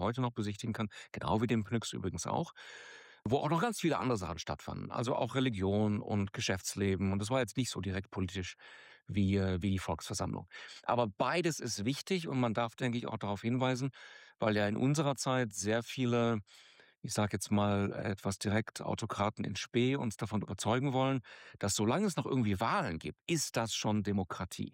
heute noch besichtigen kann, genau wie den Pnyx übrigens auch, wo auch noch ganz viele andere Sachen stattfanden, also auch Religion und Geschäftsleben. Und das war jetzt nicht so direkt politisch wie die Volksversammlung. Aber beides ist wichtig und man darf, denke ich, auch darauf hinweisen, weil ja in unserer Zeit sehr viele, ich sage jetzt mal etwas direkt, Autokraten in Spe uns davon überzeugen wollen, dass solange es noch irgendwie Wahlen gibt, ist das schon Demokratie.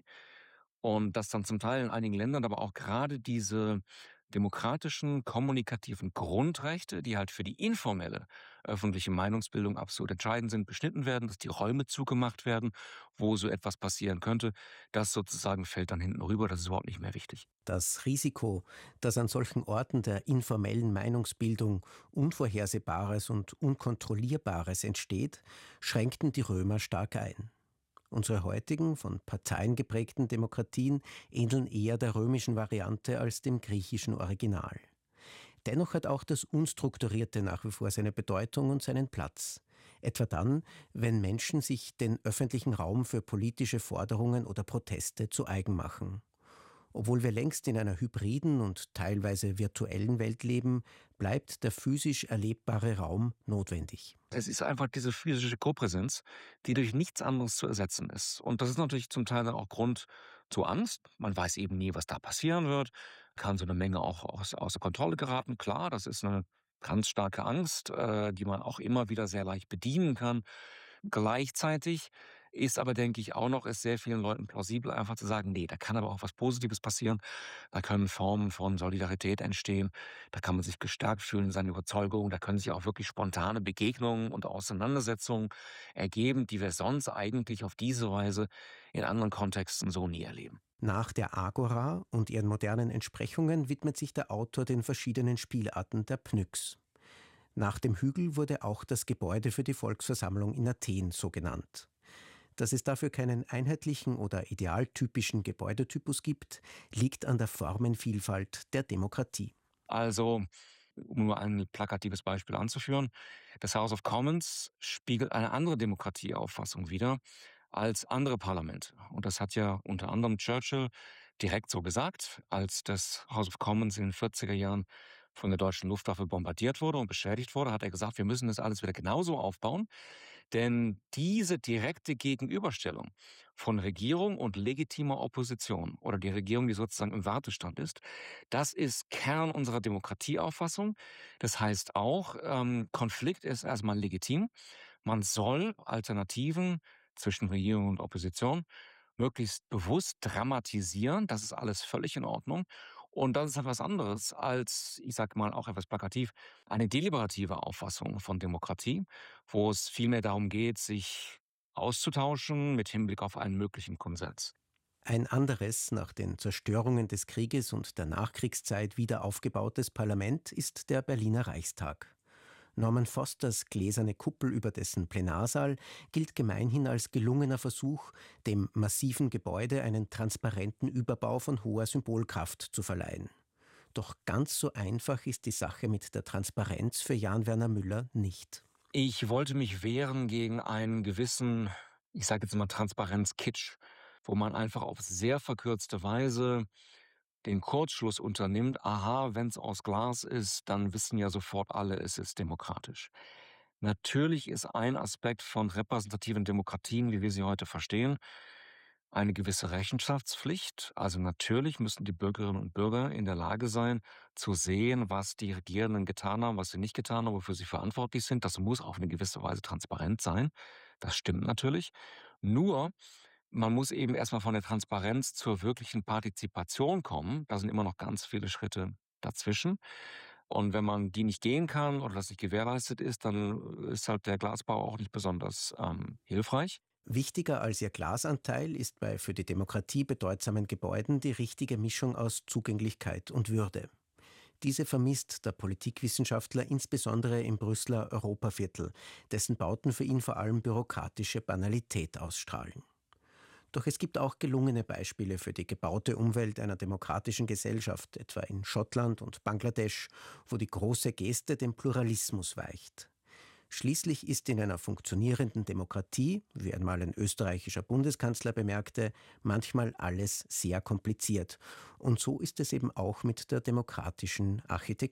Und dass dann zum Teil in einigen Ländern aber auch gerade diese demokratischen, kommunikativen Grundrechte, die halt für die informelle öffentliche Meinungsbildung absolut entscheidend sind, beschnitten werden, dass die Räume zugemacht werden, wo so etwas passieren könnte. Das sozusagen fällt dann hinten rüber, das ist überhaupt nicht mehr wichtig. Das Risiko, dass an solchen Orten der informellen Meinungsbildung Unvorhersehbares und Unkontrollierbares entsteht, schränkten die Römer stark ein. Unsere heutigen, von Parteien geprägten Demokratien ähneln eher der römischen Variante als dem griechischen Original. Dennoch hat auch das Unstrukturierte nach wie vor seine Bedeutung und seinen Platz. Etwa dann, wenn Menschen sich den öffentlichen Raum für politische Forderungen oder Proteste zu eigen machen. Obwohl wir längst in einer hybriden und teilweise virtuellen Welt leben, bleibt der physisch erlebbare Raum notwendig. Es ist einfach diese physische Kopräsenz, die durch nichts anderes zu ersetzen ist. Und das ist natürlich zum Teil dann auch Grund zur Angst. Man weiß eben nie, was da passieren wird. Kann so eine Menge auch außer Kontrolle geraten. Klar, das ist eine ganz starke Angst, die man auch immer wieder sehr leicht bedienen kann. Gleichzeitig ist aber, denke ich, auch noch ist sehr vielen Leuten plausibel, einfach zu sagen, nee, da kann aber auch was Positives passieren. Da können Formen von Solidarität entstehen. Da kann man sich gestärkt fühlen in seinen Überzeugungen. Da können sich auch wirklich spontane Begegnungen und Auseinandersetzungen ergeben, die wir sonst eigentlich auf diese Weise in anderen Kontexten so nie erleben. Nach der Agora und ihren modernen Entsprechungen widmet sich der Autor den verschiedenen Spielarten der Pnyx. Nach dem Hügel wurde auch das Gebäude für die Volksversammlung in Athen so genannt. Dass es dafür keinen einheitlichen oder idealtypischen Gebäudetypus gibt, liegt an der Formenvielfalt der Demokratie. Also, um nur ein plakatives Beispiel anzuführen, das House of Commons spiegelt eine andere Demokratieauffassung wider als andere Parlamente. Und das hat ja unter anderem Churchill direkt so gesagt, als das House of Commons in den 40er Jahren von der deutschen Luftwaffe bombardiert wurde und beschädigt wurde, hat er gesagt, wir müssen das alles wieder genauso aufbauen. Denn diese direkte Gegenüberstellung von Regierung und legitimer Opposition oder die Regierung, die sozusagen im Wartestand ist, das ist Kern unserer Demokratieauffassung. Das heißt auch, Konflikt ist erstmal legitim. Man soll Alternativen zwischen Regierung und Opposition möglichst bewusst dramatisieren. Das ist alles völlig in Ordnung. Und das ist etwas anderes als, ich sage mal auch etwas plakativ, eine deliberative Auffassung von Demokratie, wo es vielmehr darum geht, sich auszutauschen mit Hinblick auf einen möglichen Konsens. Ein anderes, nach den Zerstörungen des Krieges und der Nachkriegszeit wieder aufgebautes Parlament ist der Berliner Reichstag. Norman Fosters gläserne Kuppel über dessen Plenarsaal gilt gemeinhin als gelungener Versuch, dem massiven Gebäude einen transparenten Überbau von hoher Symbolkraft zu verleihen. Doch ganz so einfach ist die Sache mit der Transparenz für Jan Werner Müller nicht. Ich wollte mich wehren gegen einen gewissen, ich sage jetzt mal Transparenz-Kitsch, wo man einfach auf sehr verkürzte Weise den Kurzschluss unternimmt, aha, wenn es aus Glas ist, dann wissen ja sofort alle, es ist demokratisch. Natürlich ist ein Aspekt von repräsentativen Demokratien, wie wir sie heute verstehen, eine gewisse Rechenschaftspflicht. Also natürlich müssen die Bürgerinnen und Bürger in der Lage sein, zu sehen, was die Regierenden getan haben, was sie nicht getan haben, wofür sie verantwortlich sind. Das muss auf eine gewisse Weise transparent sein. Das stimmt natürlich. Nur, man muss eben erstmal von der Transparenz zur wirklichen Partizipation kommen. Da sind immer noch ganz viele Schritte dazwischen. Und wenn man die nicht gehen kann oder das nicht gewährleistet ist, dann ist halt der Glasbau auch nicht besonders hilfreich. Wichtiger als ihr Glasanteil ist bei für die Demokratie bedeutsamen Gebäuden die richtige Mischung aus Zugänglichkeit und Würde. Diese vermisst der Politikwissenschaftler insbesondere im Brüsseler Europaviertel, dessen Bauten für ihn vor allem bürokratische Banalität ausstrahlen. Doch es gibt auch gelungene Beispiele für die gebaute Umwelt einer demokratischen Gesellschaft, etwa in Schottland und Bangladesch, wo die große Geste dem Pluralismus weicht. Schließlich ist in einer funktionierenden Demokratie, wie einmal ein österreichischer Bundeskanzler bemerkte, manchmal alles sehr kompliziert. Und so ist es eben auch mit der demokratischen Architektur.